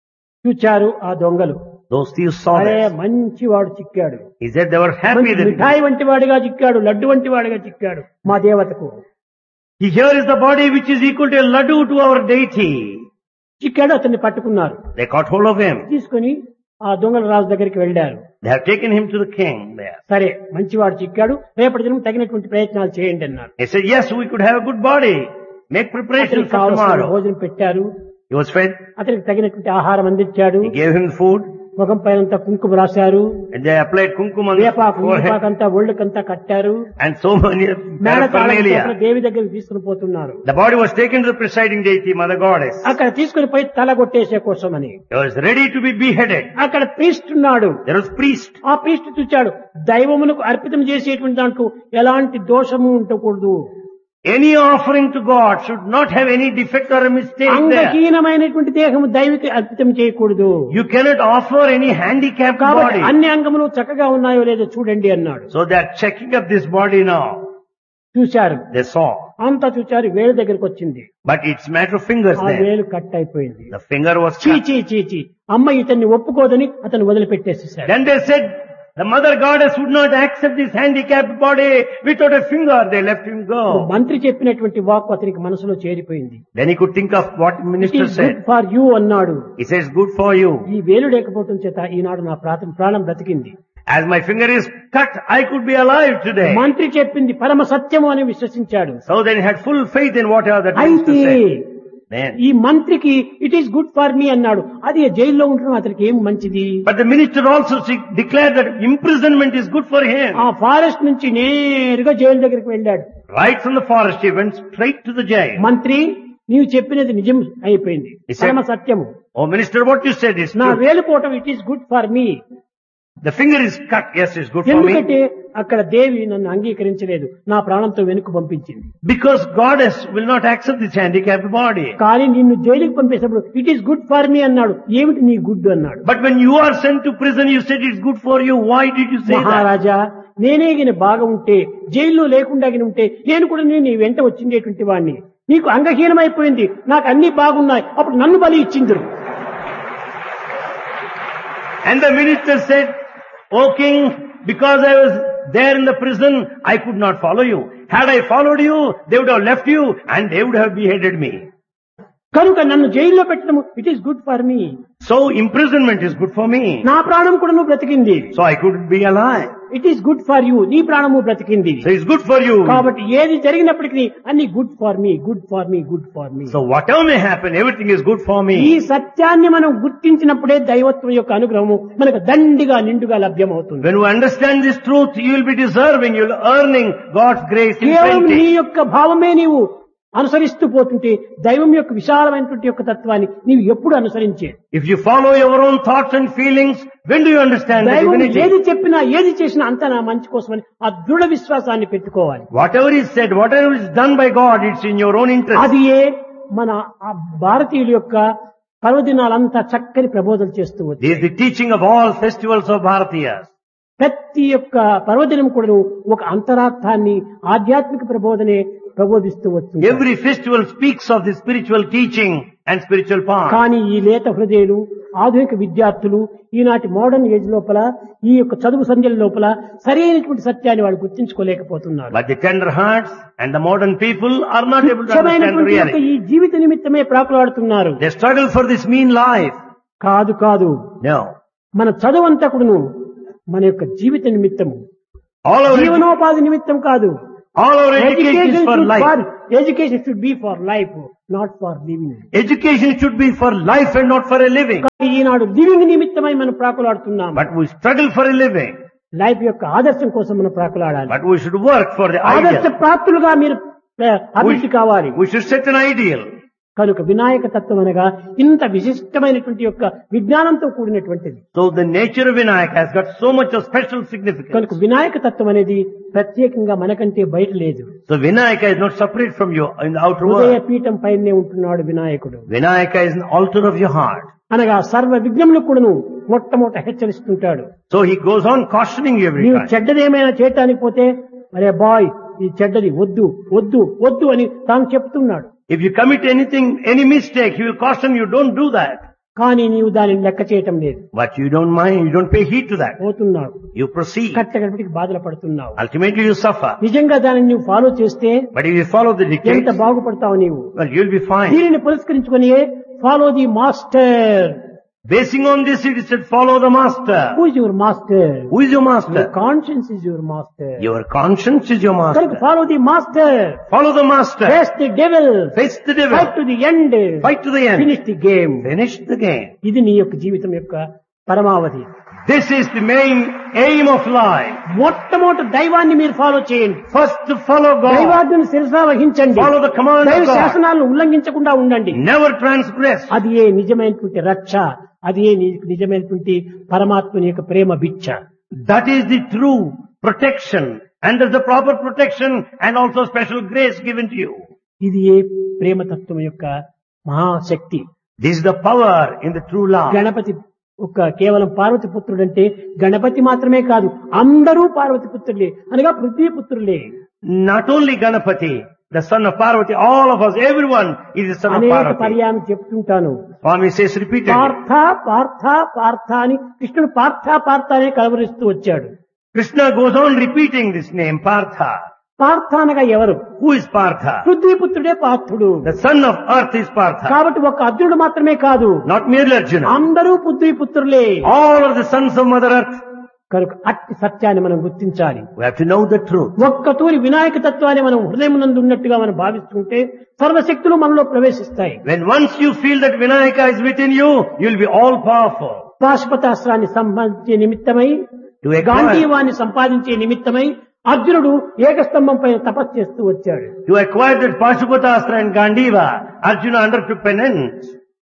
చూచారు ఆ దొంగలు. Those thieves saw అరే this. మంచి వాడు చిక్కాడు, He said they were happy మంచి that మిఠాయి వంటి వాడిగా చిక్కాడు, లడ్డు వంటి వాడిగా చిక్కాడు మా దేవతకు. he, here is the body which is equal to a laddu to our deity. చిక్కాడు, అతన్ని పట్టుకున్నారు. They caught hold of him. తీసుకుని ఆ దొంగల రాజు దగ్గరికి వెళ్ళారు. They have taken him to the king there. సరే మంచివాడు చిక్కాడు, రేపటి దినం తగినటువంటి ప్రయత్నాలు చేయండి అన్నారు. He said, yes, we could have a good body. Make preparations అతనికి for కావలసిన tomorrow. భోజనం పెట్టారు, He was fed. అతనికి తగినటువంటి ఆహారం అందించాడు. He gave him food. ముఖం పైనంతా కుంకుమ రాశారు, And they applied kumkum on his వేపాకు forehead. వేపాకంతా ఒళ్ళకంతా కట్టారు. And so many మేడ paraphernalia. దేవి దగ్గరికి తీసుకుని పోతున్నారు. The body was taken to the presiding deity, Mother Goddess. అక్కడ తీసుకుని పోయి తల కొట్టేసే కోసమని He was ready to be beheaded. అక్కడ ప్రీస్ట్ ఉన్నాడు. There was priest. ఆ ప్రీస్ట్ చూచాడు, దైవమునకు అర్పితం చేసేటువంటి దాంట్లో ఎలాంటి దోషము ఉండకూడదు, Any offering to God should not have any defect or a mistake there. అంగహీనమైనటువంటి దేహము దైవకి అర్పితం చేయకూడదు. You cannot offer any handicapped కాబట్టి body. అన్ని అంగములు చక్కగా ఉన్నాయో లేదో చూడండి అన్నాడు. So they are checking up this body now. చూశారు, They saw. అంతా చూచారు, వేలు దగ్గరికి వచ్చింది. But it's matter of fingers ఆ there. వేలు కట్ అయిపోయింది. The finger was చీ cut. చీ చీ చీ అమ్మ ఇతన్ని ఒప్పుకోదని అతను వదిలిపెట్టేసేసాడు. Then they said, the Mother Goddess would not accept this handicapped body without a finger. They left him go. మంత్రి చెప్పినటువంటి వాక్కు అతనికి మనసులో చేరిపోయింది. Then he could think of what the minister good said. For you అన్నాడు. He says, good for you. ఈ వేలు లేకపోవడం చేత ఈనాడు నా ప్రాతం ప్రాణం బ్రతికింది. As my finger is cut, I could be alive today. మంత్రి చెప్పింది పరమ సత్యము అని విశ్వసించాడు. So then he had full faith in whatever that అయితే minister said. Then, ఈ మంత్రికి it is good for me అన్నాడు. అది జైల్లో ఉండడం అతనికి ఏం మంచిది. but the minister also se- declared that imprisonment is good for him. ఆ ఫారెస్ట్ నుంచి నేరుగా జైలు దగ్గరికి వెళ్ళాడు. Right from the forest, he went straight to the jail. మంత్రి నీవు చెప్పినది నిజం అయిపోయింది, He said- పరమ సత్యము. Oh minister, what you said is నా true. వేలు పోవటం it is good for me. The finger is cut. Yes, it's good for me. ఎందుకంటే అక్కడ దేవి నన్ను అంగీకరించలేదు, నా ప్రాణంతో వెనుక పంపించింది. Because Goddess will not accept this handicapped body. కానీ నిన్ను జైలుకి పంపేసినప్పుడు it is good for me అన్నాడు. ఏమిటి నీ గుడ్ అన్నాడు. But when you are sent to prison, you said it's good for you. Why did you say that? మహారాజా, నేనే గిన బాగా ఉంటే, జైల్లో లేకుండా గిన ఉంటే నేను కూడా నేను నీ వెంట వచ్చిండేటువంటి వాడిని. నీకు అంగహీనమైపోయింది, నాకు అన్ని బాగున్నాయి, అప్పుడు నన్ను బలి ఇచ్చిందురు. And the minister said, O king, because I was there in the prison, I could not follow you. Had I followed you, they would have left you and they would have beheaded me. కనుక నన్ను జైల్లో పెట్టడం it is good for me. So imprisonment is good for me. నా ప్రాణం కూడా నువ్వు బ్రతికింది. So I could be alive. It is good for you, నీ ప్రాణము బ్రతికింది. So it's good for you. కాబట్టి ఏది జరిగినప్పటికీ అన్ని good for me, good for me, good for me. So whatever may happen, everything is good for ఈ me. సత్యాన్ని మనం గుర్తించినప్పుడే దైవత్వం యొక్క అనుగ్రహము మనకు దండిగా నిండుగా లభ్యమవుతుంది. When you understand this truth, you will be deserving, you will be earning God's grace in కేవలం నీ plenty. యొక్క భావమే నీవు అనుసరిస్తూ పోతుంటే దైవం యొక్క విశాలమైనటువంటి యొక్క తత్వాన్ని నీవు ఎప్పుడు అనుసరించే. If you follow your own thoughts and feelings, when do you understand the దైవం divinity? ఏది చెప్పినా ఏది చేసినా అంతా నా మంచి కోసమని ఆ దృఢ విశ్వాసాన్ని పెట్టుకోవాలి. Whatever is said, whatever is done by God, it's in your own interest. అది ఏ మన ఆ భారతీయుల యొక్క పర్వదినాలంతా చక్కని ప్రబోధన చేస్తూ వచ్చాయి. This is the teaching of all festivals of Bharatiyas. ప్రతి యొక్క పర్వదినం కూడా ఒక అంతరార్థాన్ని ఆధ్యాత్మిక ప్రబోధనే ప్రబోధిస్తూ వస్తుంది. Every festival speaks of the spiritual teaching and spiritual path. కానీ ఈ లేత హృదయులు ఆధునిక విద్యార్థులు ఈనాటి మోడర్న్ ఏజ్ లోపల ఈ యొక్క చదువు సంధ్యల లోపల సరైనటువంటి సత్యాన్ని వాళ్ళు గుర్తించుకోలేకపోతున్నారు. But the tender hearts and the modern people are not able to understand the నిత్యమైనటువంటి యొక్క reality. ఈ జీవిత నిమిత్తమే ప్రాకులాడుతున్నారు. They struggle for this mean life. కాదు కాదు No. మన చదువంతా కూడాను మన యొక్క జీవిత నిమిత్తము, All our, edu- జీవనోపాధి నిమిత్తం కాదు. all our education is for life. Education should be for life, not for living. Education should be for life and not for a living. Eenadu living నిమిత్తమై మనం ప్రాకులాడుతున్నాం. But we struggle for a living. Life యొక్క ఆదర్శం కోసం మనం ప్రాకులాడాలి. But we should work for the ఆదర్శ ideal. ప్రాప్తులుగా మీరు We, అభివృద్ధి కావాలి. we should set an ideal. కనుక వినాయక తత్వం అనగా ఇంత విశిష్టమైనటువంటి యొక్క విజ్ఞానంతో కూడినటువంటిది. So the nature of Vinayak has got so much of special significance. కనుక వినాయక తత్వం అనేది ప్రత్యేకంగా మనకంటే బయట లేదు. So Vinayaka is not separate from you in the outer హృదయ world. పీఠం పైనే ఉంటున్నాడు వినాయకుడు. Vinayaka is an altar of your heart. అనగా సర్వ విఘ్నములు కూడాను మొట్టమొదట హెచ్చరిస్తుంటాడు. So he goes on cautioning you every నీవు time. చెడ్డదేమైనా చేయటానికి పోతే అరే బాయ్ ఈ చెడ్డది వద్దు వద్దు వద్దు అని తాను చెప్తున్నాడు. If you commit anything, any mistake, he will caution you, don't do that. కానీ నీవు దానిని లెక్క చేయటం లేదు. But you don't mind, you don't pay heed to that. పోతున్నావు, You proceed. కట్టగడిపికి బాధలు పడుతున్నావు. Ultimately you suffer. నిజంగా దానిని నువ్వు ఫాలో చేస్తే But if you follow the ఎంత dictates, బాగుపడతావు నీవు. well, you'll be fine. దీనిని పురస్కరించుకొని follow the master. Basing on this, it is said, follow the master. Who is your master? Who is your master? Conscience is your master. Your conscience is your కనుక master. Follow the master. Follow the master. Face the devil. Face the devil. Fight to the end. Fight to the end. Finish the game. Finish the game. ఇది నీ యొక్క జీవితం యొక్క పరమావధి. This is the main aim of life. మొట్టమొదటి దైవాన్ని మీరు follow చేయండి. First to follow God. దైవాజ్ఞను శిరసా వహించండి. Follow the command దైవ of God. శాసనాలను ఉల్లంఘించకుండా ఉండండి. Never transgress. అది ఏ నిజమైనటువంటి రక్ష, అది ఏ ని- నిజమైనటువంటి పరమాత్మని యొక్క ప్రేమ భిక్ష. That is the true protection. And there's the proper protection and also special grace given to you. ఇది ఏ ప్రేమతత్వం యొక్క మహాశక్తి. This is the power in the true love. Ganapati ఒక కేవలం పార్వతి పుత్రుడంటే గణపతి మాత్రమే కాదు, అందరూ పార్వతి పుత్రులే అనగా Prithvi పుత్రులే. Not only Ganapati, the son of Parvati, all of us, everyone is the son of అనేక Parvati. పర్యాయం చెప్తుంటాను. Swami says repeatedly. Partha Partha Partha అని కృష్ణుడు పార్థ పార్థ అనే కలవరిస్తూ వచ్చాడు. Krishna goes on repeating this name, Partha. Partha అనగా ఎవరు? Who is Partha? పృథ్వీపుత్రుడే పార్థుడు. The son of earth is Partha. కాబట్టి ఒక అర్జునుడు మాత్రమే కాదు, Not merely Arjuna. అందరూ పృథ్వీపుత్రులే. All are the sons of Mother Earth. కనుక అట్టి సత్యాన్ని మనం గుర్తించాలి. We have to know the truth. ఒక్కతూరి వినాయక తత్వాన్ని మనం హృదయం నందు ఉన్నట్టుగా మనం భావిస్తుంటే సర్వశక్తులు మనలో ప్రవేశిస్తాయి. When once you feel that Vinayaka is within you, you will be all powerful. పాశుపతాస్త్రాన్ని సంపాదించే నిమిత్తమై, To acquire, గాంధీవాన్ని సంపాదించే నిమిత్తమై అర్జునుడు ఏకస్తంభం పైన తపస్సు చేస్తూ వచ్చాడు. to acquire that Pashupatastra and Gandiva, Arjuna undertook penance.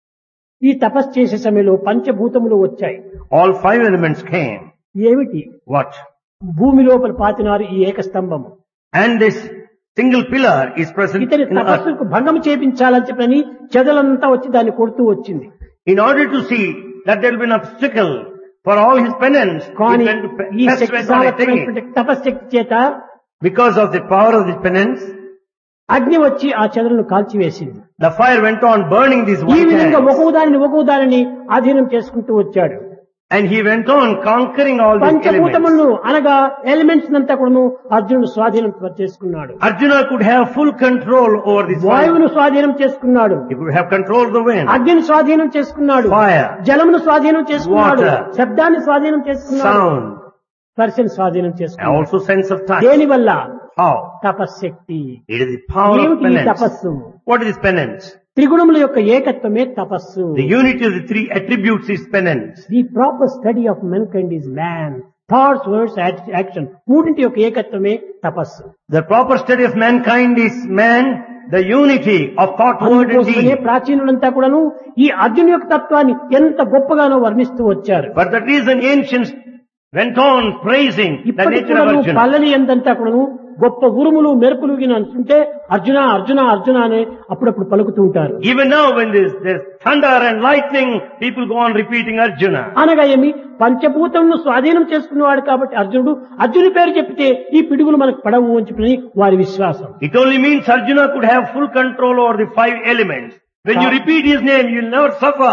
ఈ తపస్సు చేసే సమయంలో పంచభూతములు వచ్చాయి. All five elements came. ఏమిటి? What? భూమి లోపల పాతినారు ఈ ఏకస్తంభము. And this single pillar is present ఇతని in earth. తపస్సుకు భంగం చేపించాలని చెప్పని చెదలంతా వచ్చి దాన్ని కొడుతూ వచ్చింది. In order to see that there will be an obstacle for all his penance, he కానీ went to pe- ఈ first Shakti went on attacking it. సామర్థ్యమైనటువంటి తపశ్శక్తి చేత Because of the power of this penance, అగ్ని వచ్చి ఆ చెదలను కాల్చివేసింది. the fire went on burning these ఈ white విధంగా ants. ఒక్కొక్క దానిని ఒక్కొక్క దానిని అధీనం చేసుకుంటూ వచ్చాడు. And he went on conquering all these elements. పంచభూతములను అనగా ఎలిమెంట్స్ అంతా కూడా అర్జునుడు స్వాధీనం చేసుకున్నాడు. Arjuna could have full control over this fire. వాయువును స్వాధీనం చేసుకున్నాడు. He could have control of the wind, అగ్నిని స్వాధీనం చేసుకున్నాడు. fire, జలమును స్వాధీనం చేసుకున్నాడు. Water. శబ్దాన్ని స్వాధీనం చేసుకున్నాడు. sound, స్పర్శను స్వాధీనం and చేసుకున్నాడు. also sense of touch. దేని వల్ల? How? తపశ్శక్తి. It is the power of ఏమిటి ఈ penance. తపస్సు? What is this penance? త్రిగుణముల యొక్క ఏకత్వమే తపస్సు. The unity of the three attributes is penance. The proper study of మెన్కైండ్ is man. Thoughts, words, action మూడింటి యొక్క ఏకత్వమే తపస్సు. The proper study of mankind is man, the unity of thought, word and అందుకోసమే deed. ప్రాచీనులంతా కూడాను ఈ అర్జున్ యొక్క తత్వాన్ని ఎంత గొప్పగానో వర్ణిస్తూ వచ్చారు. For that reason ancients went on praising the ఇప్పటికి nature of కూడాను Arjuna. పల్లెని ఎంతంతా కూడాను గొప్ప ఉరుములు మెరుపులు గిన అంటుంటే అర్జున అర్జున అర్జున అని అప్పుడప్పుడు పలుకుతూ ఉంటారు. Even now when there's, there's thunder and lightning, people go on repeating Arjuna. అనగా ఏమి? పంచభూతమును స్వాధీనం చేసుకున్నవాడు కాబట్టి అర్జునుడు అర్జునుడి పేరు చెప్తే ఈ పిడుగులు మనకు పడవు అని చెప్పి వారి విశ్వాసం. It only means Arjuna could have full control over the five elements. When you repeat his name, you'll never suffer.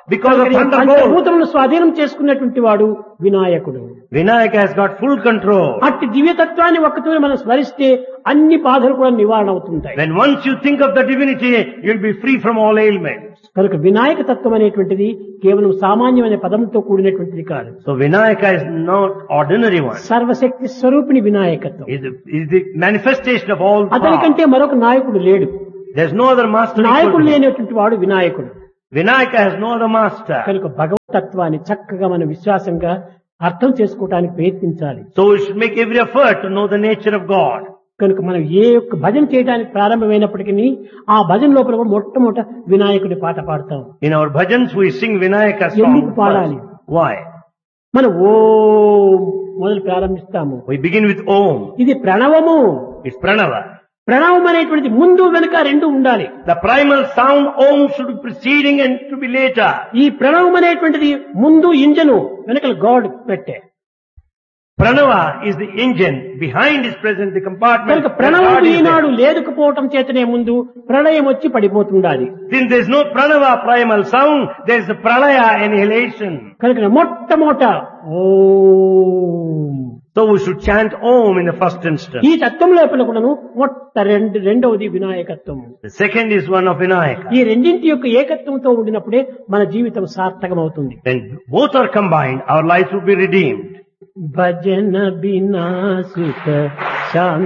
because of thunderbolt. పంచభూతములను స్వాధీనం చేసుకున్నటువంటి వాడు వినాయకుడు. Vinayaka has got full control. అట్టి దివ్యతత్వాన్ని ఒక్కతోనే మనం స్మరిస్తే అన్ని బాధలు కూడా నివారణ అవుతుంటాయి. When once you think of the divinity, you'll be free from all ailments. కనుక వినాయక తత్వం అనేటువంటిది కేవలం సామాన్యమైన పదంతో కూడినటువంటిది కాదు. So Vinayaka is not ordinary one. సర్వశక్తి స్వరూపిణి వినాయకత్వం. Is the, is the manifestation of all అతని power. కంటే మరొక నాయకుడు లేడు. There's no other master. నాయకుడు లేనటువంటి వాడు వినాయకుడు. Vinayaka has no other master. కనుక భగవత్ తత్వాన్ని చక్కగా మనం విశ్వాసంగా అర్థం చేసుకోవడానికి ప్రయత్నించాలి. So we should make every effort to know the nature of God. కనుక మనం ఏ యొక్క భజన చేయడానికి ప్రారంభమైనప్పటికీ ఆ భజన లోపల కూడా మొట్టమొదట వినాయకుడి పాట పాడతాం. In our bhajans we sing Vinayaka ఎందుకు song పాడాలి? first. Why? మనం ఓం మొదలు ప్రారంభిస్తాము. We begin with Om. ఇది ప్రణవము. It's Pranava. ప్రణవం అనేటువంటిది ముందు వెనుక రెండు ఉండాలి. The primal sound Om should be preceding and to be later. ఈ ప్రణవం అనేటువంటిది ముందు ఇంజను వెనకల గాడ్ పెట్టే. Pranava is the engine. Behind is present the compartment. కనుక ప్రణవం ఈనాడు లేదుకపోవటం చేతనే ముందు ప్రళయం వచ్చి పడిపోతుండాలి. Since there is no Pranava primal sound, there is a Pralaya annihilation. కనుక మొట్టమొదట ఓం. So we should chant Om in the first instance. ఈ తత్వం లోపల కూడాను మొట్ట రెండు రెండవది వినాయకత్వం. The second is one of Vinayaka. ఈ రెండింటి యొక్క ఏకత్వంతో ఉండినప్పుడే మన జీవితం సార్థకమవుతుంది. When both are combined, our lives will be redeemed. భజన బినా సుఖ శాంతి